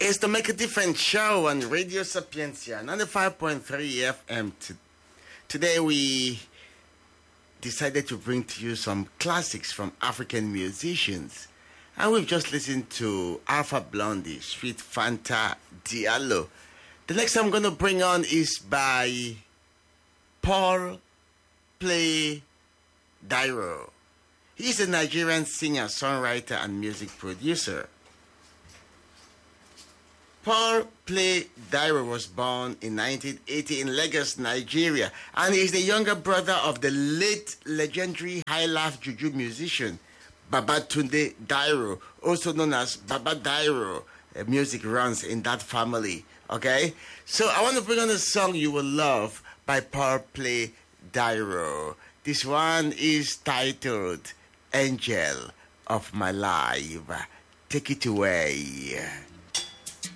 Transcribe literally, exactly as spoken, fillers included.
is to make a different show on Radio Sapiencia, ninety-five point three F M. Today we decided to bring to you some classics from African musicians. And we've just listened to Alpha Blondy, Sweet Fanta Diallo. The next I'm going to bring on is by Paul Play Dairo. He's a Nigerian singer, songwriter, and music producer. Paul Play Dairo was born in nineteen eighty in Lagos, Nigeria, and he is the younger brother of the late legendary high life juju musician Babatunde Dairo, also known as Baba Dairo. Uh, music runs in that family. Okay, so I want to bring on a song you will love by Paul Play Dairo. This one is titled "Angel of My Life." Take it away.